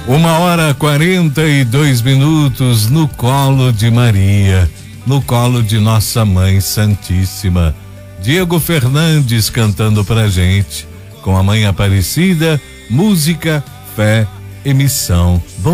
1h42 no colo de Maria, no colo de Nossa Mãe Santíssima. Diego Fernandes cantando pra gente, com a Mãe Aparecida, música, fé e missão. Bom